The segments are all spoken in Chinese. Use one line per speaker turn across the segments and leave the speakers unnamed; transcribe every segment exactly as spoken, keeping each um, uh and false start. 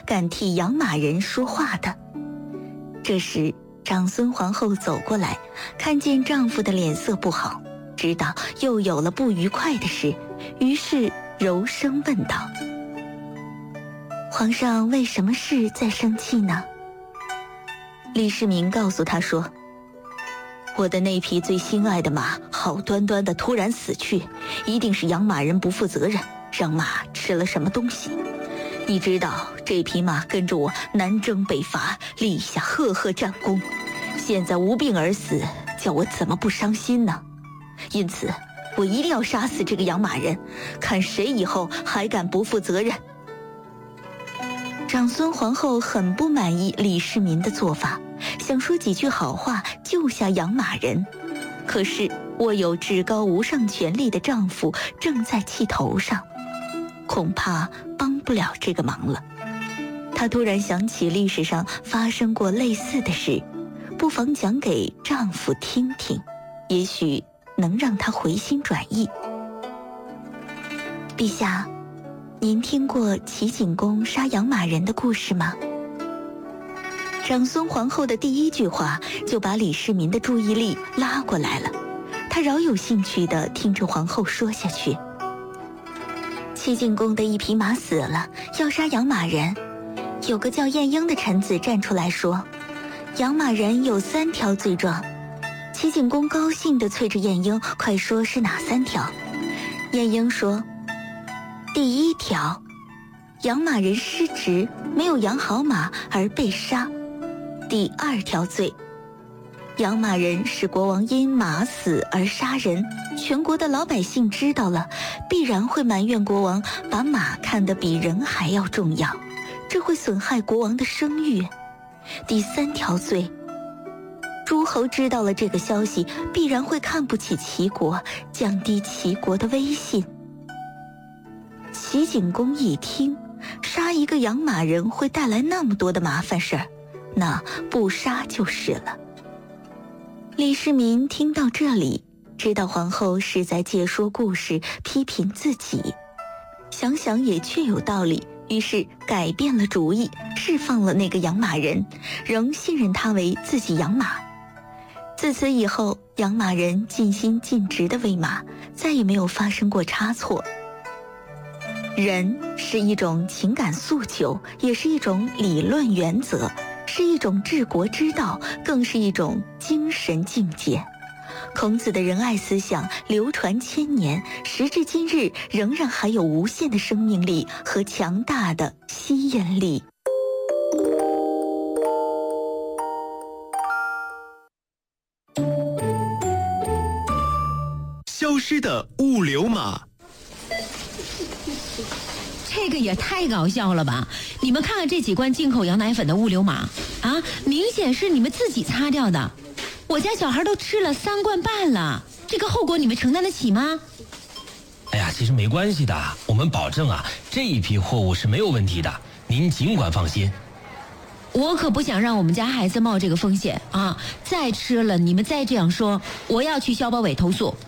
敢替养马人说话的。这时长孙皇后走过来，看见丈夫的脸色不好，知道又有了不愉快的事，于是柔声问道：皇上为什么事在生气呢？李世民告诉他说：我的那匹最心爱的马好端端的突然死去，一定是养马人不负责任，让马吃了什么东西。你知道这匹马跟着我南征北伐，立下赫赫战功，现在无病而死，叫我怎么不伤心呢？因此我一定要杀死这个养马人，看谁以后还敢不负责任。长孙皇后很不满意李世民的做法，想说几句好话救下养马人，可是握有至高无上权力的丈夫正在气头上，恐怕帮不了这个忙了。她突然想起历史上发生过类似的事，不妨讲给丈夫听听，也许能让他回心转意。陛下，您听过齐景公杀养马人的故事吗？长孙皇后的第一句话就把李世民的注意力拉过来了，他饶有兴趣地听着皇后说下去。齐景公的一匹马死了，要杀养马人，有个叫晏婴的臣子站出来说，养马人有三条罪状。齐景公高兴地催着晏婴，快说是哪三条？晏婴说，第一条，养马人失职，没有养好马而被杀。第二条罪，养马人使国王因马死而杀人，全国的老百姓知道了，必然会埋怨国王把马看得比人还要重要，这会损害国王的声誉。第三条罪，诸侯知道了这个消息，必然会看不起齐国，降低齐国的威信。齐景公一听，杀一个养马人会带来那么多的麻烦事儿，那不杀就是了。李世民听到这里，知道皇后是在借说故事批评自己，想想也确有道理，于是改变了主意，释放了那个养马人，仍信任他为自己养马。自此以后，养马人尽心尽职地喂马，再也没有发生过差错。仁是一种情感诉求，也是一种理论原则，是一种治国之道，更是一种精神境界。孔子的仁爱思想流传千年，时至今日仍然还有无限的生命力和强大的吸引力。
消失的物流码。
这个也太搞笑了吧！你们看看这几罐进口羊奶粉的物流码啊，明显是你们自己擦掉的。我家小孩都吃了三罐半了，这个后果你们承担得起吗？
哎呀，其实没关系的，我们保证啊，这一批货物是没有问题的，您尽管放心。
我可不想让我们家孩子冒这个风险啊！再吃了，你们再这样说，我要去消保委投诉。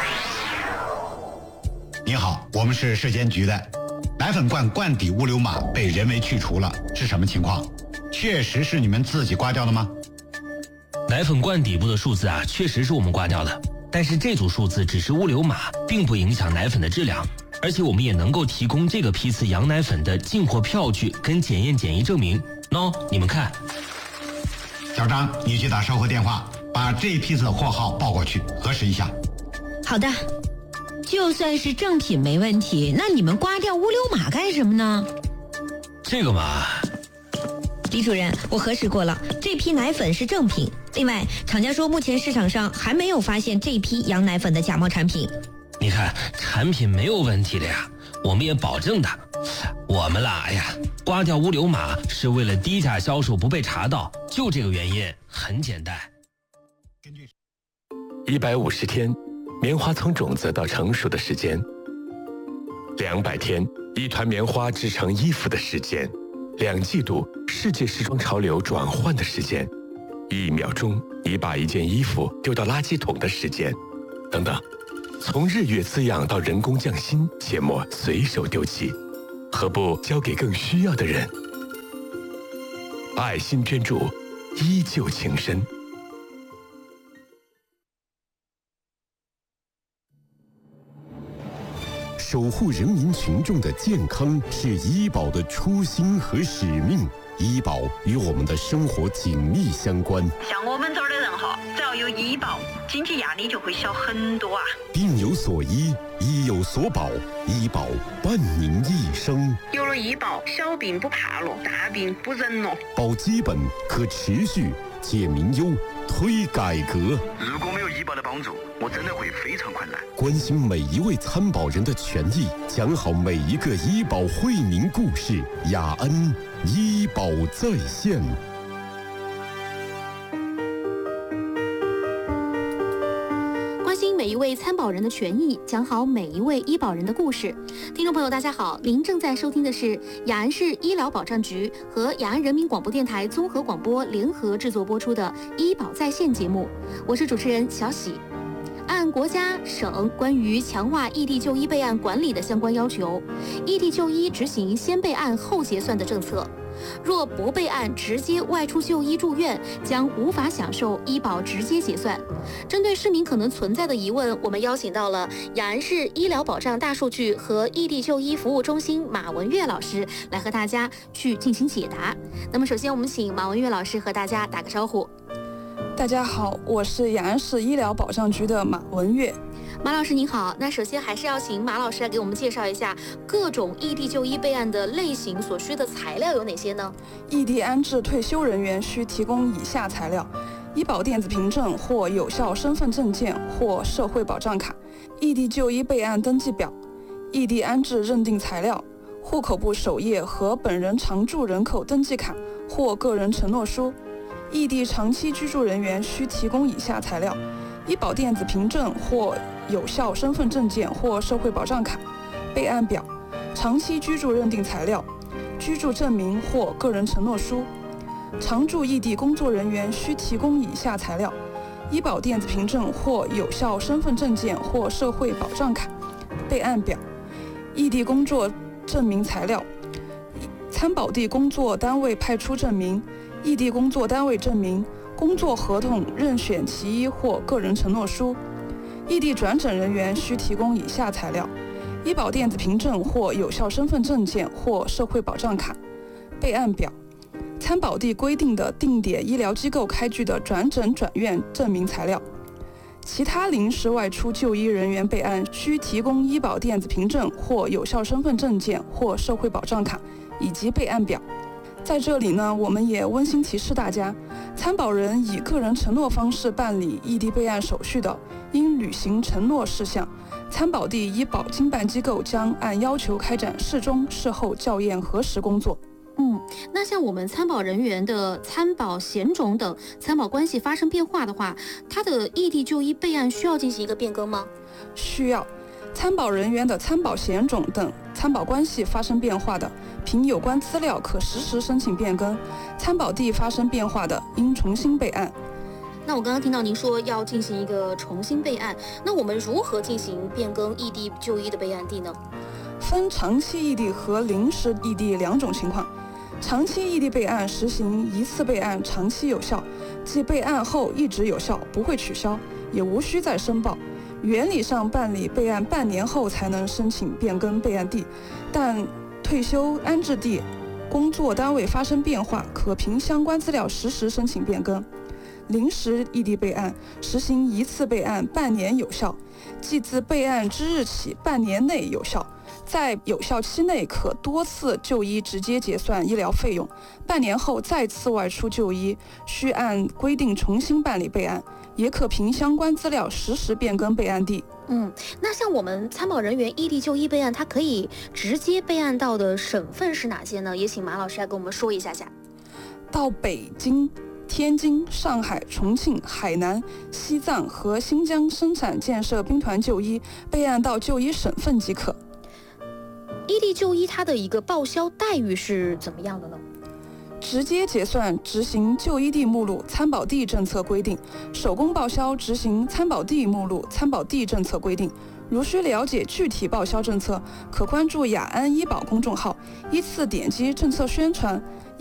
你好，我们是市监局的。奶粉罐罐底物流码被人为去除了，是什么情况？确实是你们自己刮掉的吗？
奶粉罐底部的数字啊，确实是我们刮掉的，但是这组数字只是物流码，并不影响奶粉的质量，而且我们也能够提供这个批次羊奶粉的进货票据跟检验检疫证明。喏，你们看。
小张，你去打售后电话，把这一批次的货号报过去，核实一下。
好的。就算是正品没问题，那你们刮掉物流码干什么呢？
这个嘛，
李主任，我核实过了，这批奶粉是正品。另外，厂家说目前市场上还没有发现这批羊奶粉的假冒产品。
你看，产品没有问题的呀，我们也保证的。我们啦，哎呀，刮掉物流码是为了低价销售不被查到，就这个原因，很简单。
一百五十天。棉花从种子到成熟的时间，两百天，一团棉花织成衣服的时间，两季度，世界时装潮流转换的时间，一秒钟，你把一件衣服丢到垃圾桶的时间，等等。从日月滋养到人工匠心，切莫随手丢弃，何不交给更需要的人？ 爱心捐助，依旧情深。
守护人民群众的健康是医保的初心和使命，医保与我们的生活紧密相关。
像我们这儿的人哈，只要有医保，经济压力就会小很多啊。
病有所医，医有所保，医保伴您一生。
有了医保，小病不怕了，大病不忍了。
保基本，可持续，解民忧，推改革。
如果没有医保的帮助，我真的会非常困难。
关心每一位参保人的权益，讲好每一个医保惠民故事。雅安医保在线。
关心每一位参保人的权益，讲好每一位医保人的故事。听众朋友，大家好，您正在收听的是雅安市医疗保障局和雅安人民广播电台综合广播联合制作播出的医保在线节目，我是主持人小喜。按国家、省关于强化异地就医备案管理的相关要求，异地就医执行先备案后结算的政策。若不备案直接外出就医住院，将无法享受医保直接结算。针对市民可能存在的疑问，我们邀请到了雅安市医疗保障大数据和异地就医服务中心马文月老师来和大家去进行解答。那么首先我们请马文月老师和大家打个招呼。
大家好，我是雅安市医疗保障局的马文月。
马老师您好，那首先还是要请马老师来给我们介绍一下各种异地就医备案的类型所需的材料有哪些呢？
异地安置退休人员需提供以下材料：医保电子凭证或有效身份证件或社会保障卡、异地就医备案登记表、异地安置认定材料、户口簿首页和本人常住人口登记卡或个人承诺书。异地长期居住人员需提供以下材料：医保电子凭证或有效身份证件或社会保障卡、备案表、长期居住认定材料、居住证明或个人承诺书。常驻异地工作人员需提供以下材料：医保电子凭证或有效身份证件或社会保障卡、备案表、异地工作证明材料、参保地工作单位派出证明、异地工作单位证明、工作合同任选其一或个人承诺书。异地转诊人员需提供以下材料：医保电子凭证或有效身份证件或社会保障卡、备案表、参保地规定的定点医疗机构开具的转诊转院证明材料。其他临时外出就医人员备案需提供医保电子凭证或有效身份证件或社会保障卡以及备案表。在这里呢，我们也温馨提示大家，参保人以个人承诺方式办理异地备案手续的，应履行承诺事项。参保地医保经办机构将按要求开展事中事后校验核实工作。
嗯，那像我们参保人员的参保险种等参保关系发生变化的话，他的异地就医备案需要进行一个变更吗？
需要。参保人员的参保险种等参保关系发生变化的，凭有关资料可实时申请变更；参保地发生变化的，应重新备案。
那我刚刚听到您说要进行一个重新备案，那我们如何进行变更异地就医的备案地呢？
分长期异地和临时异地两种情况。长期异地备案实行一次备案长期有效，即备案后一直有效，不会取消，也无需再申报。原理上办理备案半年后才能申请变更备案地，但退休安置地、工作单位发生变化，可凭相关资料实时申请变更。临时异地备案实行一次备案半年有效，即自备案之日起半年内有效，在有效期内可多次就医直接结算医疗费用，半年后再次外出就医需按规定重新办理备案，也可凭相关资料实时变更备案地。
嗯，那像我们参保人员异地就医备案，它可以直接备案到的省份是哪些呢？也请马老师来跟我们说一下下。
到北京、天津、上海、重庆、海南、西藏和新疆生产建设兵团就医，备案到就医省份即可。
异地就医它的一个报销待遇是怎么样的呢？
直接结算执行就医地目录参保地政策规定，手工报销执行参保地目录参保地政策规定。如需了解具体报销政策，可关注雅安医保公众号，依次点击政策宣传，